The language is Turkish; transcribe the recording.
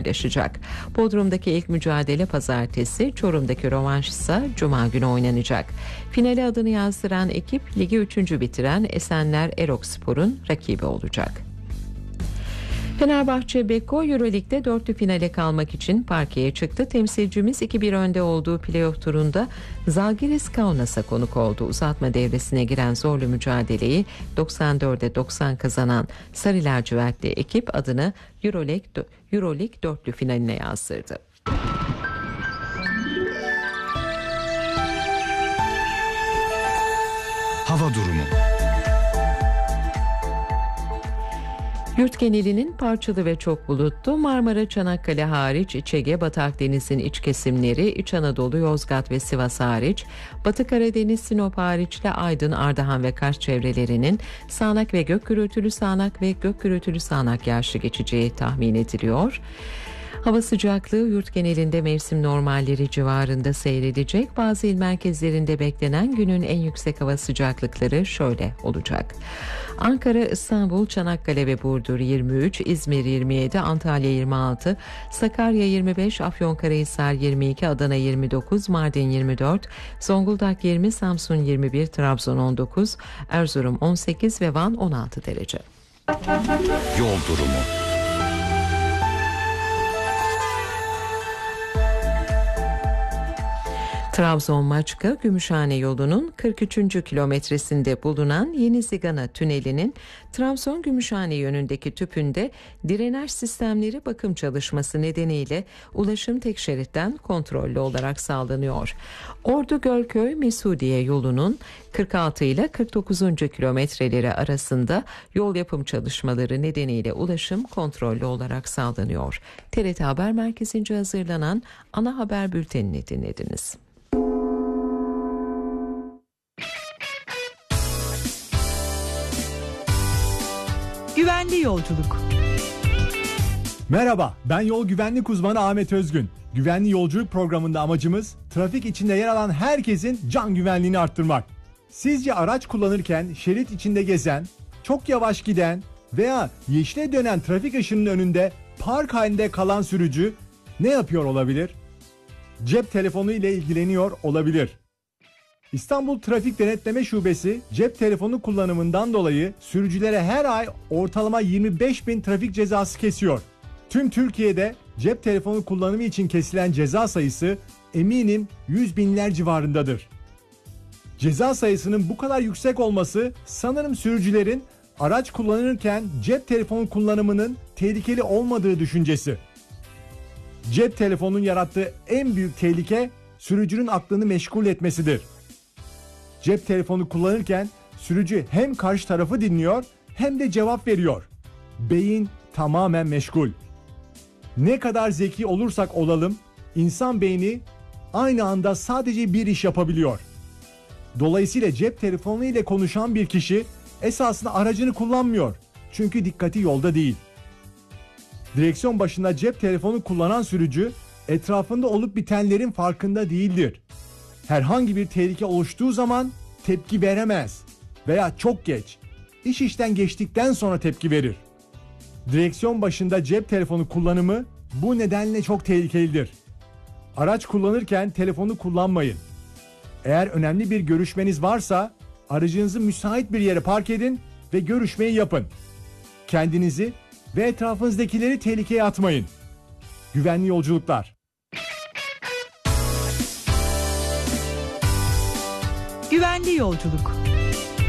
paylaşacak. Bodrum'daki ilk mücadele pazartesi, Çorum'daki rövanş ise cuma günü oynanacak. Finale adını yazdıran ekip ligi 3. bitiren Esenler Erokspor'un rakibi olacak. Fenerbahçe Beko Euroleague'de dörtlü finale kalmak için parkeye çıktı. Temsilcimiz 2-1 önde olduğu playoff turunda Zalgiris Kaunas'a konuk oldu. Uzatma devresine giren zorlu mücadeleyi 94'e 90 kazanan Sarı Lacivertli ekip adını Euroleague dörtlü finaline yazdırdı. Hava durumu. Yurt genelinin parçalı ve çok bulutlu, Marmara, Çanakkale hariç İç Ege, Batı Akdeniz'in iç kesimleri, İç Anadolu, Yozgat ve Sivas hariç, Batı Karadeniz, Sinop hariçle Aydın, Ardahan ve Kars çevrelerinin sağanak ve gök gürültülü sağanak yağışlı geçeceği tahmin ediliyor. Hava sıcaklığı yurt genelinde mevsim normalleri civarında seyredecek. Bazı il merkezlerinde beklenen günün en yüksek hava sıcaklıkları şöyle olacak. Ankara, İstanbul, Çanakkale ve Burdur 23, İzmir 27, Antalya 26, Sakarya 25, Afyonkarahisar 22, Adana 29, Mardin 24, Zonguldak 20, Samsun 21, Trabzon 19, Erzurum 18 ve Van 16 derece. Yol durumu. Trabzon-Maçka Gümüşhane yolunun 43. kilometresinde bulunan Yeni Zigana Tüneli'nin Trabzon-Gümüşhane yönündeki tüpünde drenaj sistemleri bakım çalışması nedeniyle ulaşım tek şeritten kontrollü olarak sağlanıyor. Ordu-Gölköy-Mesudiye yolunun 46 ile 49. kilometreleri arasında yol yapım çalışmaları nedeniyle ulaşım kontrollü olarak sağlanıyor. TRT Haber Merkezi'nce hazırlanan ana haber bültenini dinlediniz. Güvenli yolculuk. Merhaba, ben yol güvenlik uzmanı Ahmet Özgün. Güvenli yolculuk programında amacımız trafik içinde yer alan herkesin can güvenliğini arttırmak. Sizce araç kullanırken şerit içinde gezen, çok yavaş giden veya yeşile dönen trafik ışığının önünde park halinde kalan sürücü ne yapıyor olabilir? Cep telefonu ile ilgileniyor olabilir. İstanbul Trafik Denetleme Şubesi cep telefonu kullanımından dolayı sürücülere her ay ortalama 25.000 trafik cezası kesiyor. Tüm Türkiye'de cep telefonu kullanımı için kesilen ceza sayısı eminim 100 binler civarındadır. Ceza sayısının bu kadar yüksek olması sanırım sürücülerin araç kullanırken cep telefonu kullanımının tehlikeli olmadığı düşüncesi. Cep telefonunun yarattığı en büyük tehlike sürücünün aklını meşgul etmesidir. Cep telefonu kullanırken sürücü hem karşı tarafı dinliyor hem de cevap veriyor. Beyin tamamen meşgul. Ne kadar zeki olursak olalım, insan beyni aynı anda sadece bir iş yapabiliyor. Dolayısıyla cep telefonu ile konuşan bir kişi esasında aracını kullanmıyor. Çünkü dikkati yolda değil. Direksiyon başında cep telefonu kullanan sürücü etrafında olup bitenlerin farkında değildir. Herhangi bir tehlike oluştuğu zaman tepki veremez veya çok geç, iş işten geçtikten sonra tepki verir. Direksiyon başında cep telefonu kullanımı bu nedenle çok tehlikelidir. Araç kullanırken telefonu kullanmayın. Eğer önemli bir görüşmeniz varsa aracınızı müsait bir yere park edin ve görüşmeyi yapın. Kendinizi ve etrafınızdakileri tehlikeye atmayın. Güvenli yolculuklar. Güvenli yolculuk.